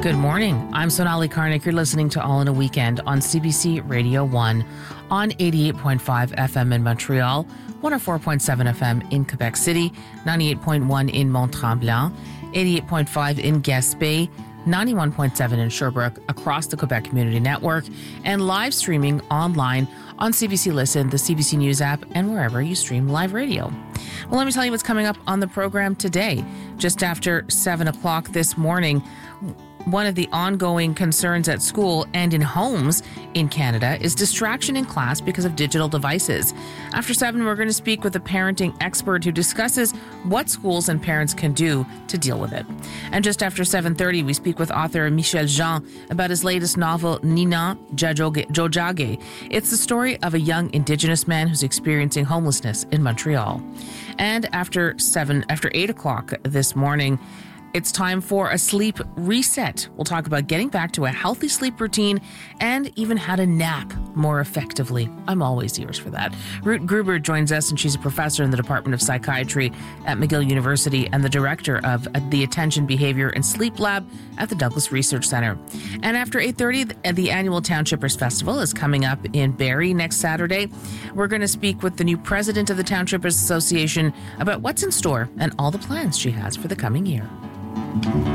Good morning. I'm Sonali Karnik. You're listening to All in a Weekend on CBC Radio 1 on 88.5 FM in Montreal, 104.7 FM in Quebec City, 98.1 in Mont-Tremblant, 88.5 in Gaspé, 91.7 in Sherbrooke, across the Quebec Community Network, and live streaming online on CBC Listen, the CBC News app, and wherever you stream live radio. Well, let me tell you what's coming up on the program today. Just after 7 o'clock this morning, one of the ongoing concerns at school and in homes in Canada is distraction in class because of digital devices. After 7, we're going to speak with a parenting expert who discusses what schools and parents can do to deal with it. And just after 7:30, we speak with author Michel Jean about his latest novel, Nina Jojage. It's the story of a young Indigenous man who's experiencing homelessness in Montreal. And after 8 o'clock this morning, it's time for a sleep reset. We'll talk about getting back to a healthy sleep routine and even how to nap more effectively. I'm always ears for that. Ruth Gruber joins us, and she's a professor in the Department of Psychiatry at McGill University and the director of the Attention, Behavior and Sleep Lab at the Douglas Research Center. And after 8:30, the annual Townshippers Festival is coming up in Barrie next Saturday. We're going to speak with the new president of the Townshippers Association about what's in store and all the plans she has for the coming year.